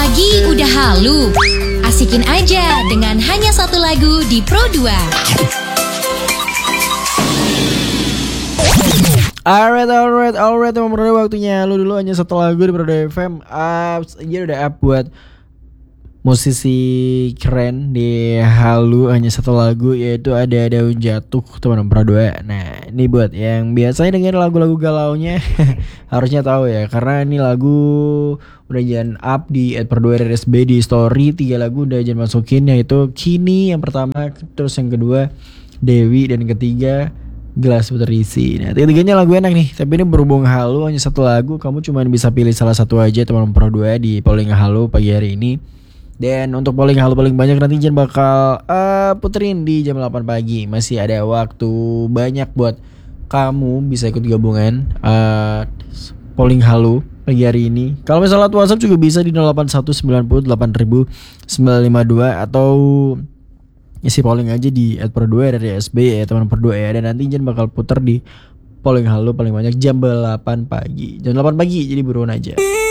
Pagi udah halu. Asikin aja dengan hanya satu lagu di Pro 2. Alright, teman-teman, waktunya lu dulu hanya satu lagu di Pro 2 FM. Iya udah up buat musisi keren di Halu, hanya satu lagu, yaitu ada Daun Jatuh, teman-teman Pro 2. Nah, ini buat yang biasanya denger lagu-lagu galaunya harusnya tahu ya, karena ini lagu udah jangan up di @pro 2 RSB di story. 3 lagu udah jangan masukin, yaitu Kini yang pertama, terus yang kedua Dewi, dan ketiga Gelas Berisi. Nah, tiga-tiganya lagu enak nih, tapi ini berhubung Halu hanya satu lagu, kamu cuma bisa pilih salah satu aja, teman-teman Pro 2, di polling Halu pagi hari ini. Dan untuk polling Halu paling banyak nanti Jen bakal puterin di jam 8 pagi. Masih ada waktu banyak buat kamu bisa ikut gabungan polling Halu pagi hari ini. Kalau misalnya WhatsApp juga bisa di 081980952, atau isi polling aja di @pro2 dari SB ya, teman Pro 2 ya. Dan nanti Jen bakal puter di polling Halu paling banyak jam 8 pagi. Jam 8 pagi, jadi buruan aja.